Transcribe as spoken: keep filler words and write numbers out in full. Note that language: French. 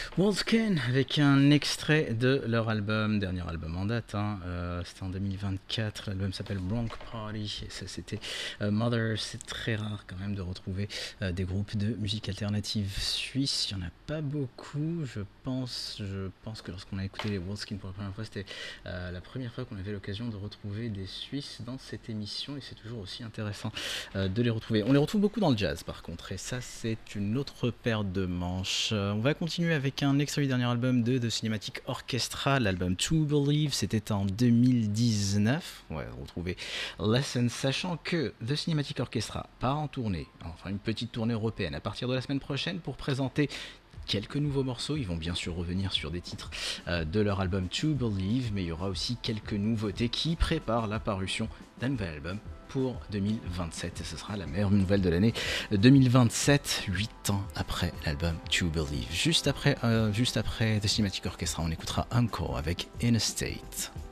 Walsken avec un extrait de leur album, dernier album en date, hein, euh, c'était en deux mille vingt-quatre, l'album s'appelle Bronx Party et ça c'était euh, Mother. C'est très rare quand même de retrouver euh, des groupes de musique alternative suisse, il n'y en a pas beaucoup, je pense, je pense que lorsqu'on a écouté les Walsken pour la première fois, c'était euh, la première fois qu'on avait l'occasion de retrouver des Suisses dans cette émission et c'est toujours aussi intéressant euh, de les retrouver. On les retrouve beaucoup dans le jazz par contre et ça c'est une autre paire de manches. Euh, on va continuer avec un extrait du dernier album de The Cinematic Orchestra, l'album To Believe, c'était en deux mille dix-neuf. On va retrouver Lessons, sachant que The Cinematic Orchestra part en tournée, enfin une petite tournée européenne à partir de la semaine prochaine pour présenter quelques nouveaux morceaux. Ils vont bien sûr revenir sur des titres euh, de leur album To Believe, mais il y aura aussi quelques nouveautés qui préparent la parution d'un nouvel album pour deux mille vingt-sept et ce sera la meilleure nouvelle de l'année deux mille vingt-sept, huit ans après l'album To Believe. Juste après, euh, juste après The Cinematic Orchestra, on écoutera Encore avec In a State.